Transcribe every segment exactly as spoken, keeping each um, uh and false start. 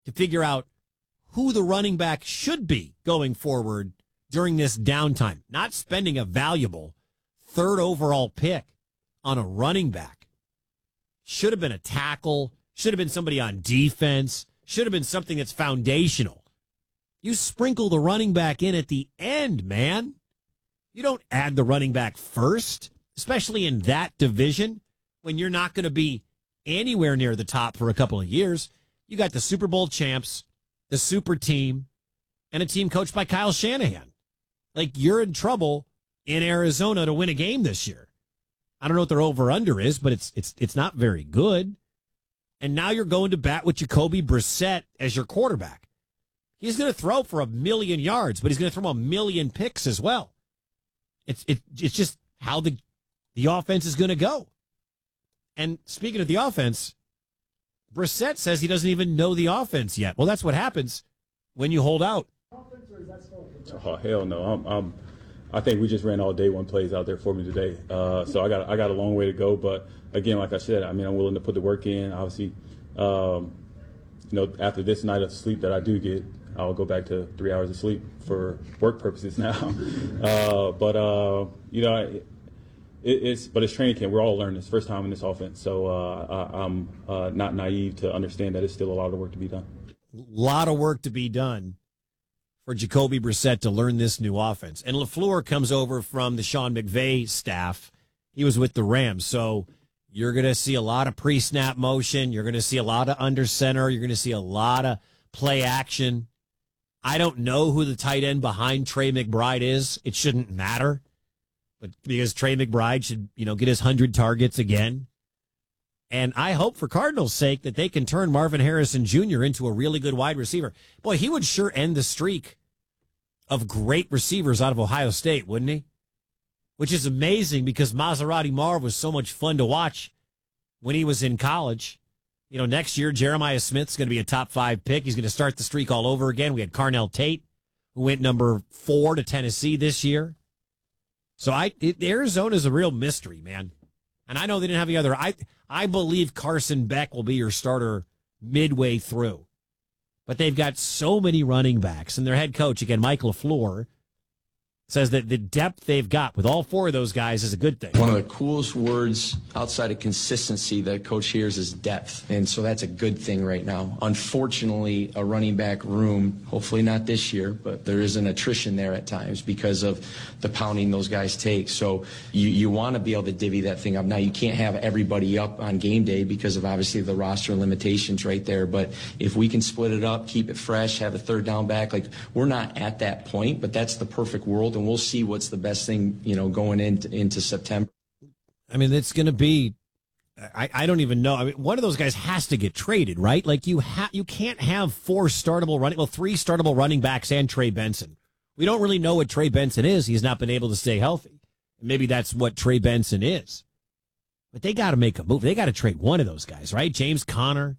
to figure out who the running back should be going forward during this downtime. Not spending a valuable third overall pick on a running back. Should have been a tackle, should have been somebody on defense, should have been something that's foundational. You sprinkle the running back in at the end, man. You don't add the running back first, especially in that division when you're not going to be anywhere near the top for a couple of years. You got the Super Bowl champs, the super team, and a team coached by Kyle Shanahan. Like, you're in trouble in Arizona to win a game this year. I don't know what their over-under is, but it's it's it's not very good. And now you're going to bat with Jacoby Brissett as your quarterback. He's going to throw for a million yards, but he's going to throw a million picks as well. It's it, it's just how the the offense is going to go. And speaking of the offense, Brissett says he doesn't even know the offense yet. Well, that's what happens when you hold out. Oh, hell no. I'm, I'm, I think we just ran all day one plays out there for me today. Uh, so I got I got a long way to go. But, again, like I said, I mean, I'm willing to put the work in. Obviously, um, you know, after this night of sleep that I do get, I'll go back to three hours of sleep for work purposes now. uh, but, uh, you know, it, it's but it's training camp. We're all learning. It's first time in this offense. So uh, I, I'm uh, not naive to understand that it's still a lot of work to be done. A lot of work to be done for Jacoby Brissett to learn this new offense. And LaFleur comes over from the Sean McVay staff. He was with the Rams. So you're going to see a lot of pre-snap motion. You're going to see a lot of under center. You're going to see a lot of play action. I don't know who the tight end behind Trey McBride is. It shouldn't matter. But because Trey McBride should, you know, get his one hundred targets again. And I hope for Cardinals' sake that they can turn Marvin Harrison Junior into a really good wide receiver. Boy, he would sure end the streak of great receivers out of Ohio State, wouldn't he? Which is amazing because Maserati Marv was so much fun to watch when he was in college. You know, next year, Jeremiah Smith's going to be a top five pick. He's going to start the streak all over again. We had Carnell Tate, who went number four to Tennessee this year. So I, it, Arizona is a real mystery, man. And I know they didn't have the other. I, I believe Carson Beck will be your starter midway through. But they've got so many running backs. And their head coach, again, Mike LaFleur, says that the depth they've got with all four of those guys is a good thing. One of the coolest words outside of consistency that coach hears is depth. And so that's a good thing right now. Unfortunately, a running back room, hopefully not this year, but there is an attrition there at times because of the pounding those guys take. So you, you want to be able to divvy that thing up. Now, you can't have everybody up on game day because of obviously the roster limitations right there. But if we can split it up, keep it fresh, have a third down back, like we're not at that point, but that's the perfect world. And we'll see what's the best thing, you know, going into, into September. I mean, it's going to be, I, I don't even know. I mean, one of those guys has to get traded, right? Like you ha- you can't have four startable running, well, three startable running backs and Trey Benson. We don't really know what Trey Benson is. He's not been able to stay healthy. Maybe that's what Trey Benson is. But they got to make a move. They got to trade one of those guys, right? James Conner,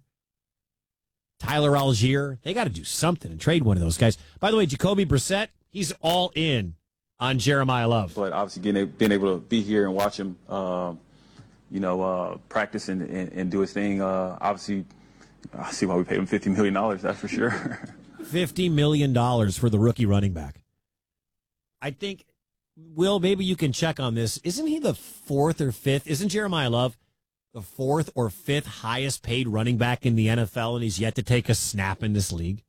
Tyler Algier. They got to do something and trade one of those guys. By the way, Jacoby Brissett, he's all in on Jeremiah Love. But obviously getting, being able to be here and watch him, um, you know, uh, practice and, and, and do his thing, uh, obviously I see why we paid him fifty million dollars, that's for sure. fifty million dollars for the rookie running back. I think, Will, maybe you can check on this. Isn't he the fourth or fifth? Isn't Jeremiah Love the fourth or fifth highest paid running back in the N F L, and he's yet to take a snap in this league?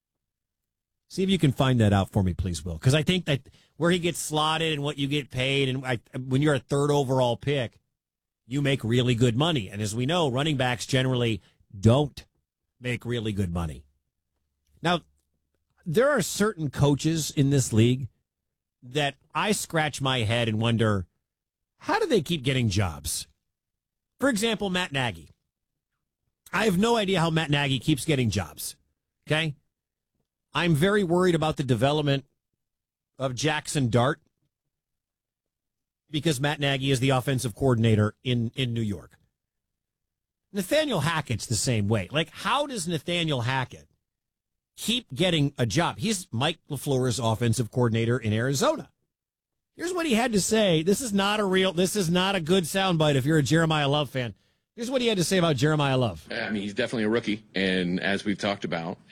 See if you can find that out for me, please, Will. Because I think that where he gets slotted and what you get paid, and I, when you're a third overall pick, you make really good money. And as we know, running backs generally don't make really good money. Now, there are certain coaches in this league that I scratch my head and wonder, how do they keep getting jobs? For example, Matt Nagy. I have no idea how Matt Nagy keeps getting jobs. Okay? I'm very worried about the development of Jackson Dart because Matt Nagy is the offensive coordinator in, in New York. Nathaniel Hackett's the same way. Like, how does Nathaniel Hackett keep getting a job? He's Mike LaFleur's offensive coordinator in Arizona. Here's what he had to say. This is not a real, this is not a good soundbite if you're a Jeremiah Love fan. Here's what he had to say about Jeremiah Love. I mean, he's definitely a rookie, and as we've talked about,